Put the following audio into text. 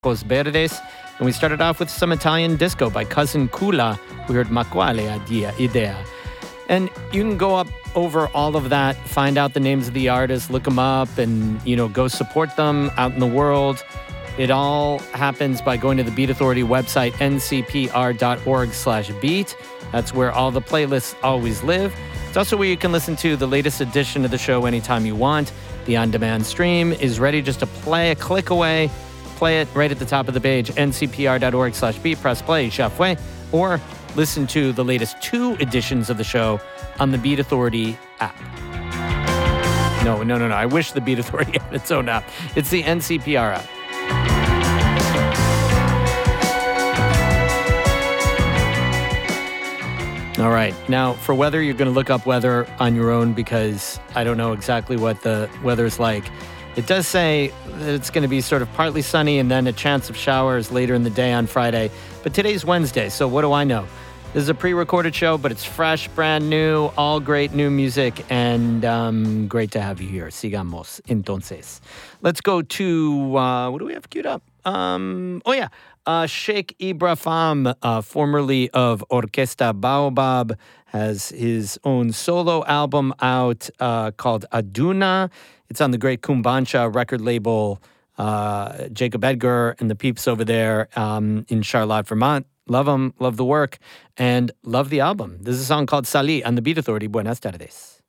Ojos Verdes. And we started off with some Italian disco by Cousin Kula. We heard Ma quale idea. And you can go up over all of that, find out the names of the artists, look them up, and, go support them out in the world. It all happens by going to the Beat Authority website, ncpr.org/beat. That's where all the playlists always live. It's also where you can listen to the latest edition of the show anytime you want. The on-demand stream is ready just to play a click away. Play it right at the top of the page, ncpr.org/beat. Press play, Shafway, or listen to the latest 2 editions of the show on the Beat Authority app. No. I wish the Beat Authority had its own app. It's the NCPR app. All right. Now, for weather, you're going to look up weather on your own because I don't know exactly what the weather's like. It does say that it's going to be sort of partly sunny and then a chance of showers later in the day on Friday. But today's Wednesday, so what do I know? This is a pre-recorded show, but it's fresh, brand new, all great new music, and great to have you here. Sigamos, entonces. Let's go to, what do we have queued up? Sheikh Ibrahim, formerly of Orquesta Baobab, has his own solo album out called Aduna. It's on the great Kumbansha record label. Jacob Edgar and the peeps over there in Charlotte, Vermont. Love them, love the work, and love the album. This is a song called Sali on the Beat Authority. Buenas tardes.